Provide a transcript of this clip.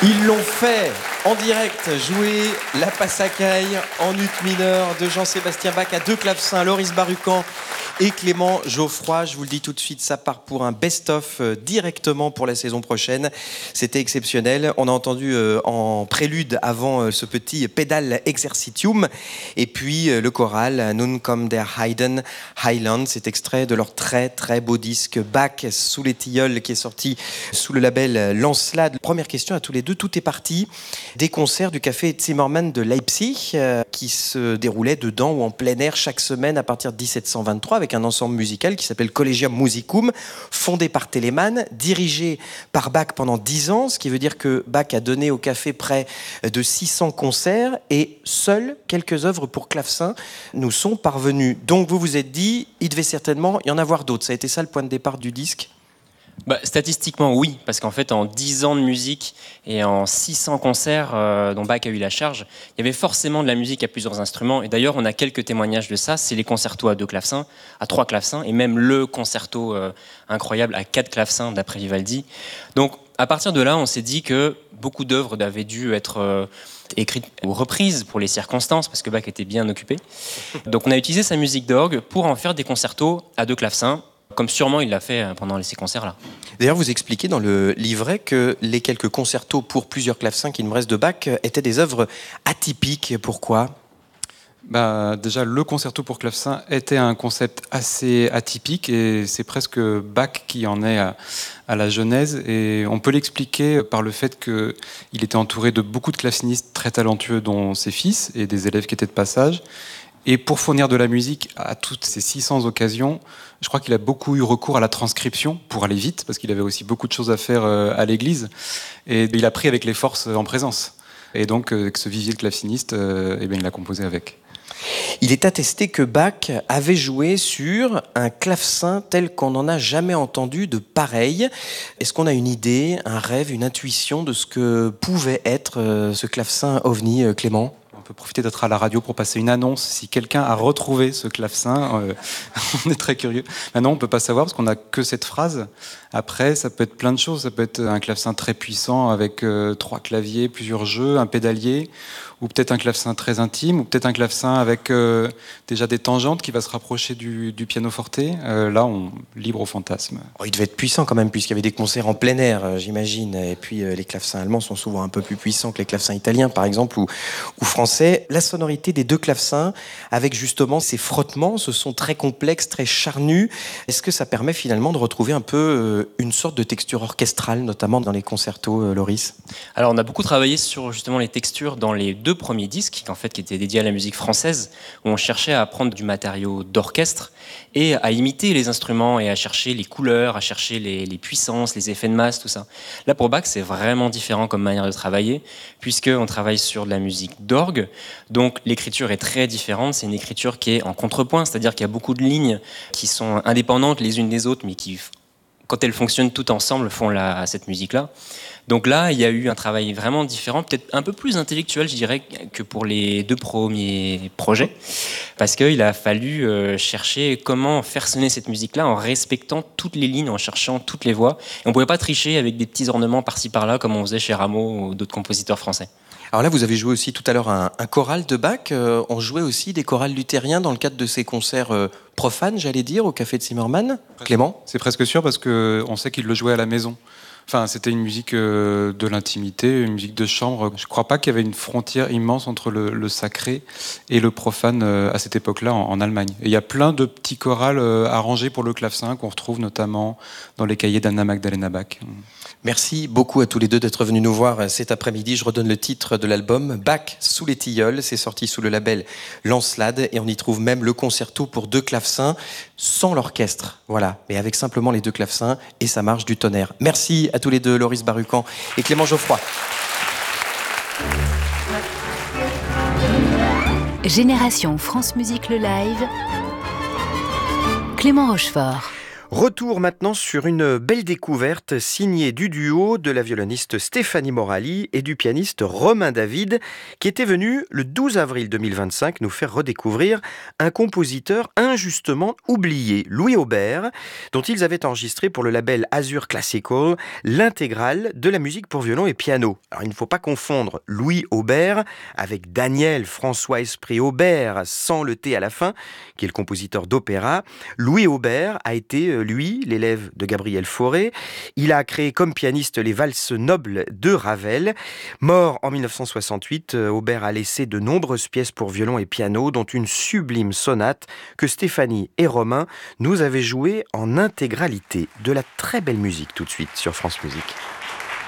Ils l'ont fait en direct, jouer la Passacaille en ut mineur de Jean-Sébastien Bach à deux clavecins, Loris Barucan et Clément Geoffroy. Je vous le dis tout de suite, ça part pour un best-of directement pour la saison prochaine. C'était exceptionnel. On a entendu en prélude avant ce petit pédale exercitium et puis le choral Nun kommt der Heiden Highland. C'est extrait de leur très très beau disque Bach sous les tilleuls qui est sorti sous le label Lancelade. Première question à tous les deux, tout est parti des concerts du Café Zimmermann de Leipzig qui se déroulaient dedans ou en plein air chaque semaine à partir de 1723 avec un ensemble musical qui s'appelle Collegium Musicum, fondé par Telemann, dirigé par Bach pendant 10 ans, ce qui veut dire que Bach a donné au Café près de 600 concerts et seules quelques œuvres pour clavecin nous sont parvenues. Donc vous vous êtes dit, il devait certainement y en avoir d'autres. Ça a été ça le point de départ du disque ? Statistiquement, oui, parce qu'en fait, en 10 ans de musique et en 600 concerts dont Bach a eu la charge, il y avait forcément de la musique à plusieurs instruments. Et d'ailleurs, on a quelques témoignages de ça. C'est les concertos à 2 clavecins, à 3 clavecins, et même le concerto incroyable à 4 clavecins d'après Vivaldi. Donc, à partir de là, on s'est dit que beaucoup d'œuvres avaient dû être écrites ou reprises pour les circonstances, parce que Bach était bien occupé. Donc, on a utilisé sa musique d'orgue pour en faire des concertos à 2 clavecins, comme sûrement il l'a fait pendant ces concerts-là. D'ailleurs, vous expliquez dans le livret que les quelques concertos pour plusieurs clavecins qui nous restent de Bach étaient des œuvres atypiques. Pourquoi ? Déjà, le concerto pour clavecin était un concept assez atypique et c'est presque Bach qui en est à la genèse. Et on peut l'expliquer par le fait qu'il était entouré de beaucoup de clavecinistes très talentueux, dont ses fils et des élèves qui étaient de passage. Et pour fournir de la musique à toutes ces 600 occasions, je crois qu'il a beaucoup eu recours à la transcription pour aller vite, parce qu'il avait aussi beaucoup de choses à faire à l'église. Et il a pris avec les forces en présence. Et donc, ce vivier de claveciniste, il l'a composé avec. Il est attesté que Bach avait joué sur un clavecin tel qu'on n'en a jamais entendu de pareil. Est-ce qu'on a une idée, un rêve, une intuition de ce que pouvait être ce clavecin ovni, Clément ? On peut profiter d'être à la radio pour passer une annonce. Si quelqu'un a retrouvé ce clavecin, on est très curieux. Maintenant, on ne peut pas savoir parce qu'on n'a que cette phrase. Après, ça peut être plein de choses. Ça peut être un clavecin très puissant avec 3 claviers, plusieurs jeux, un pédalier, ou peut-être un clavecin très intime, ou peut-être un clavecin avec déjà des tangentes qui va se rapprocher du pianoforte. Là, on libre au fantasme. Il devait être puissant quand même, puisqu'il y avait des concerts en plein air, j'imagine. Et puis, les clavecins allemands sont souvent un peu plus puissants que les clavecins italiens, par exemple, ou français. La sonorité des 2 clavecins, avec justement ces frottements, ce sont très complexes, très charnus. Est-ce que ça permet finalement de retrouver un peu une sorte de texture orchestrale, notamment dans les concertos, Loris ? Alors, on a beaucoup travaillé sur justement les textures dans les 2 premiers disques, qui étaient dédiés à la musique française, où on cherchait à prendre du matériau d'orchestre et à imiter les instruments et à chercher les couleurs, à chercher les puissances, les effets de masse, tout ça. Là, pour Bach, c'est vraiment différent comme manière de travailler, puisqu'on travaille sur de la musique d'orgue. Donc l'écriture est très différente, c'est une écriture qui est en contrepoint, c'est-à-dire qu'il y a beaucoup de lignes qui sont indépendantes les unes des autres, mais qui, quand elles fonctionnent toutes ensemble, font cette musique-là. Donc là, il y a eu un travail vraiment différent, peut-être un peu plus intellectuel, je dirais, que pour les 2 premiers projets, parce qu'il a fallu chercher comment faire sonner cette musique-là en respectant toutes les lignes, en cherchant toutes les voix. Et on ne pouvait pas tricher avec des petits ornements par-ci par-là, comme on faisait chez Rameau ou d'autres compositeurs français. Alors là, vous avez joué aussi tout à l'heure un choral de Bach. On jouait aussi des chorales luthériens dans le cadre de ces concerts profanes, j'allais dire, au Café de Zimmermann. Clément ? C'est presque sûr parce qu'on sait qu'il le jouait à la maison. Enfin, c'était une musique de l'intimité, une musique de chambre. Je ne crois pas qu'il y avait une frontière immense entre le sacré et le profane à cette époque-là en Allemagne. Et il y a plein de petits chorales arrangés pour le clavecin qu'on retrouve notamment dans les cahiers d'Anna Magdalena Bach. Merci beaucoup à tous les deux d'être venus nous voir cet après-midi. Je redonne le titre de l'album, Bach sous les tilleuls. C'est sorti sous le label Lancelade et on y trouve même le concerto pour 2 clavecins sans l'orchestre. Voilà, mais avec simplement les 2 clavecins et ça marche du tonnerre. Merci à tous les deux, Loris Barucan et Clément Geoffroy. Génération France Musique le live, Clément Rochefort. Retour maintenant sur une belle découverte signée du duo de la violoniste Stéphanie Morali et du pianiste Romain David, qui était venu le 12 avril 2025 nous faire redécouvrir un compositeur injustement oublié, Louis Aubert, dont ils avaient enregistré pour le label Azur Classical l'intégrale de la musique pour violon et piano. Alors il ne faut pas confondre Louis Aubert avec Daniel François Esprit Aubert, sans le T à la fin, qui est le compositeur d'opéra. Louis Aubert a été, lui, l'élève de Gabriel Fauré. Il a créé comme pianiste les valses nobles de Ravel. Mort en 1968, Aubert a laissé de nombreuses pièces pour violon et piano, dont une sublime sonate que Stéphanie et Romain nous avaient jouée en intégralité. De la très belle musique tout de suite sur France Musique.